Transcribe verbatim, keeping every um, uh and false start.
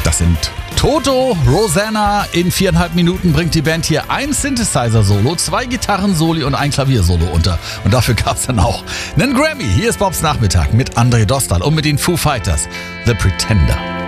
Das sind Toto, Rosanna. In viereinhalb Minuten bringt die Band hier ein Synthesizer-Solo, zwei Gitarren-Soli und ein Klaviersolo unter. Und dafür gab es dann auch einen Grammy. Hier ist Bobs Nachmittag mit André Dostal und mit den Foo Fighters, The Pretender.